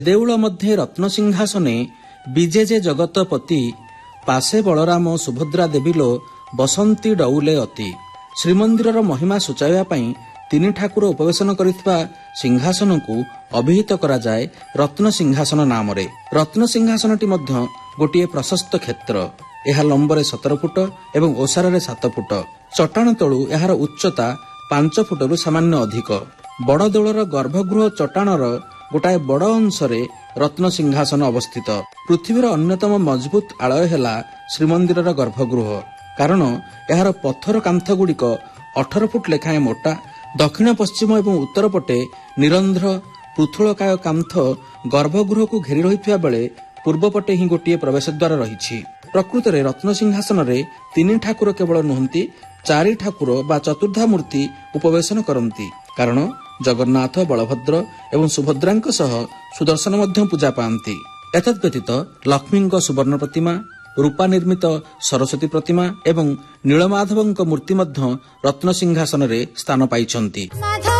देउळ मध्ये रत्नसिंहासने विजे जे जगतपति पासे बलराम सुभद्रा देविलो बसंती डौले अति। श्रीमंदिर महिमा सूचाइबा पई तीन ठाकुर उपवेशन करितबा सिंहासन को अभिहित करा जाए रत्न सिंहासन नाम रे। रत्न सिंहासनटी मध्य गोटे प्रशस्त क्षेत्र। यह लंबरे 17 फुट एवं ओसारे 7 फुट। चट्टाण तलु यार उच्चता 5 फुटरू सामान्य अधिक। बड़ देउलर गर्भगृह चट्टाणर गोटाए बड़ अंशरे रत्न सिंहासन अवस्थित। पृथ्वीर अन्यतम मजबूत आलय हेला श्रीमंदिरर गर्भगृह, कारण यार पत्थर कांथ गुड़िक 18 फुट लेखाएं मोटा। दक्षिण पश्चिम एवं उत्तर पटे निरंध्र पृथुलकाय कांथ गर्भगृह को घेरी रही बेले पूर्वपटे ही गोटे प्रवेश द्वार रही। प्रकृत में रत्न सिंहासन रे 3 ठाकुर केवल नुहंती 4 ठाकुर बा चतुर्धा मूर्ति उपवेशन करती, कारण जगन्नाथ बलभद्र एवं सुभद्रांक सह सुदर्शन मध्य पूजा पाती। एतद् व्यतीत लक्ष्मी सुवर्ण प्रतिमा, रूपा निर्मित सरस्वती प्रतिमा एवं नीलमाधवଙ୍କ मूर्ति मध्य रत्न सिंहासन रे स्थान पाइछंती।